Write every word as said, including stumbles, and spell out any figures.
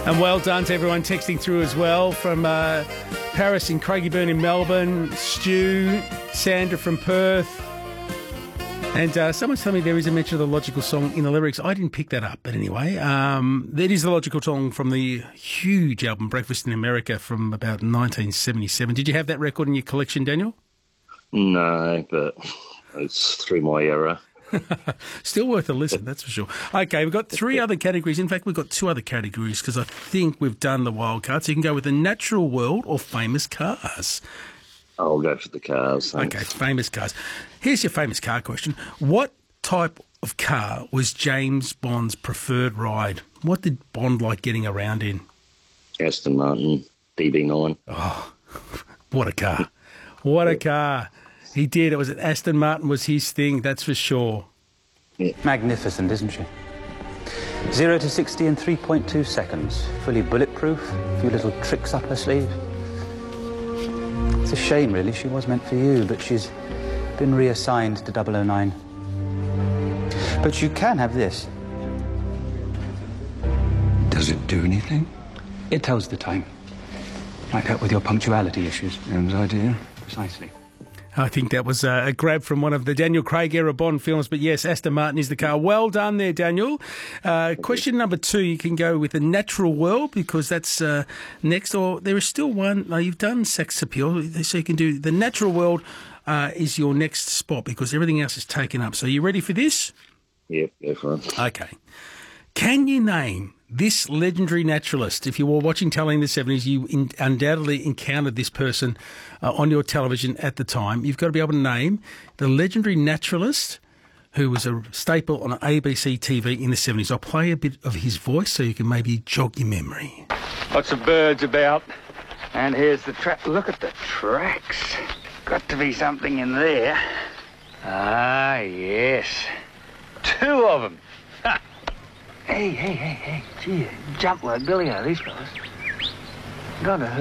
And well done to everyone texting through as well, from uh, Paris in Craigieburn in Melbourne, Stu, Sandra from Perth. And uh, someone told me there is a mention of the Logical song in the lyrics. I didn't pick that up, but anyway, um, that is the Logical song from the huge album Breakfast in America from about nineteen seventy-seven. Did you have that record in your collection, Daniel? No, but it's through my era. Still worth a listen, that's for sure. Okay, we've got three other categories. In fact, we've got two other categories because I think we've done the wild card. So you can go with the natural world or famous cars. I'll go for the cars. Thanks. Okay, famous cars. Here's your famous car question. What type of car was James Bond's preferred ride? What did Bond like getting around in? Aston Martin D B nine. Oh, what a car. What a car. He did. It was Aston Martin was his thing, that's for sure. Yeah. Magnificent, isn't she? Zero to sixty in three point two seconds. Fully bulletproof. A few little tricks up her sleeve. It's a shame, really. She was meant for you, but she's been reassigned to double oh nine. But you can have this. Does it do anything? It tells the time. Might help with your punctuality issues. Same idea. Precisely. I think that was a grab from one of the Daniel Craig era Bond films, but yes, Aston Martin is the car. Well done there, Daniel. Uh, question number two, you can go with the natural world because that's uh, next, or there is still one. No, you've done sex appeal, so you can do the natural world uh, is your next spot because everything else is taken up. So you ready for this? Yep, yeah, fine. Okay. Can you name this legendary naturalist? If you were watching telly in the seventies, you in, undoubtedly encountered this person uh, on your television at the time. You've got to be able to name the legendary naturalist who was a staple on A B C T V in the seventies. I'll play a bit of his voice so you can maybe jog your memory. Lots of birds about. And here's the track. Look at the tracks. Got to be something in there. Ah, yes. Two of them. Ha. Hey, hey, hey, hey. Gee, jump like Billy, these fellas. Gotta hurt.